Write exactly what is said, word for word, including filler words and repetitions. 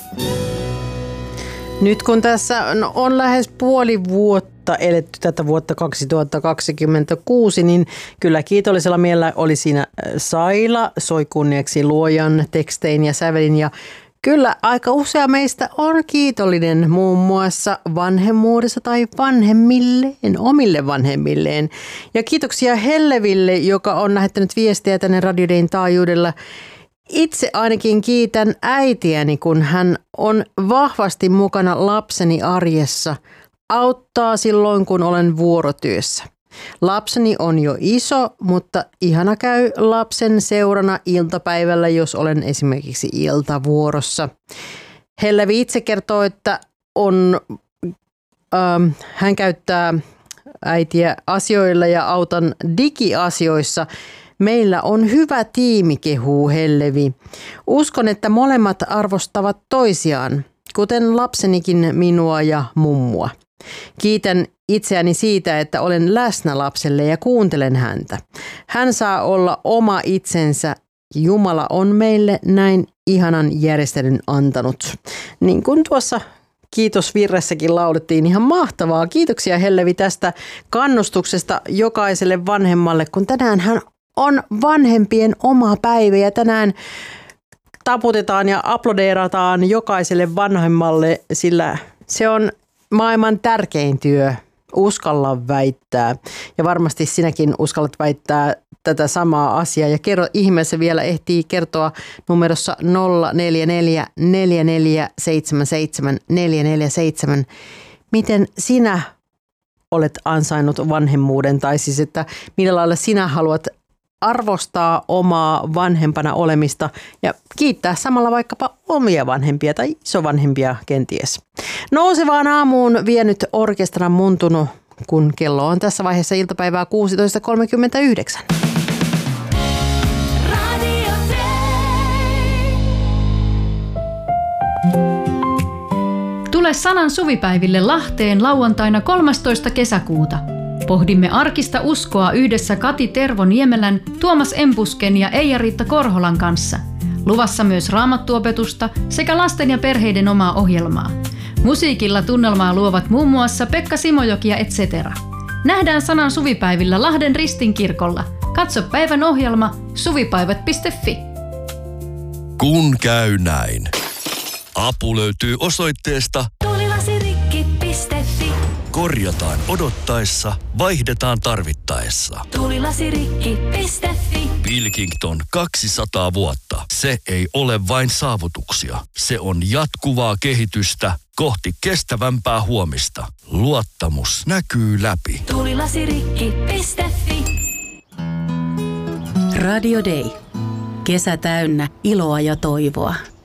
Nyt kun tässä on lähes puoli vuotta eletty tätä vuotta kaksituhattakaksikymmentäkuusi, niin kyllä kiitollisella mielellä oli siinä Saila, soi kunniaksi luojan tekstein ja sävelin. Ja kyllä aika usea meistä on kiitollinen muun muassa vanhemmuudessa tai vanhemmilleen, omille vanhemmilleen. Ja kiitoksia Helleville, joka on lähettänyt viestiä tänne Radio Dayn taajuudella. Itse ainakin kiitän äitiäni, kun hän on vahvasti mukana lapseni arjessa. Auttaa silloin, kun olen vuorotyössä. Lapseni on jo iso, mutta ihana käy lapsen seurana iltapäivällä, jos olen esimerkiksi iltavuorossa. Hellevi itse kertoo, että on, ähm, hän käyttää äitiä asioilla ja autan digiasioissa. Meillä on hyvä tiimi, kehuu Hellevi. Uskon, että molemmat arvostavat toisiaan, kuten lapsenikin minua ja mummua. Kiitän itseäni siitä, että olen läsnä lapselle ja kuuntelen häntä. Hän saa olla oma itsensä. Jumala on meille näin ihanan järjestelyn antanut. Niin kuin tuossa kiitosvirressäkin laulettiin, ihan mahtavaa. Kiitoksia Hellevi tästä kannustuksesta jokaiselle vanhemmalle, kun tänään hän on vanhempien oma päivä ja tänään taputetaan ja aplodeerataan jokaiselle vanhemmalle, sillä se on maailman tärkein työ. Uskalla väittää. Ja varmasti sinäkin uskallat väittää tätä samaa asiaa. Ja kerro ihmeessä vielä ehtii kertoa numerossa nolla neljä neljä neljä neljä seitsemän seitsemän neljä neljä seitsemän. Miten sinä olet ansainnut vanhemmuuden? Tai siis, että millä lailla sinä haluat arvostaa omaa vanhempana olemista ja kiittää samalla vaikkapa omia vanhempia tai isovanhempia kenties. Nousevaan aamuun vienyt orkestran Muntunut, kun kello on tässä vaiheessa iltapäivää kuusitoista kolmekymmentäyhdeksän. Tule Sanan suvipäiville Lahteen lauantaina kolmastoista kesäkuuta. Pohdimme arkista uskoa yhdessä Kati Tervo-Niemelän, Tuomas Empusken ja Eija-Riitta Korholan kanssa. Luvassa myös raamattuopetusta sekä lasten ja perheiden omaa ohjelmaa. Musiikilla tunnelmaa luovat muun muassa Pekka Simojoki ja et cetera. Nähdään Sanan suvipäivillä Lahden Ristinkirkolla. Katso päivän ohjelma suvipäivät piste fi. Kun käy näin. Apu löytyy osoitteesta tuulilasirikki piste fi. Korjataan odottaessa, vaihdetaan tarvittaessa. tuulilasirikki piste fi. Pilkington kaksisataa vuotta. Se ei ole vain saavutuksia. Se on jatkuvaa kehitystä kohti kestävämpää huomista. Luottamus näkyy läpi. tuulilasirikki piste fi. Radio Day. Kesä täynnä iloa ja toivoa.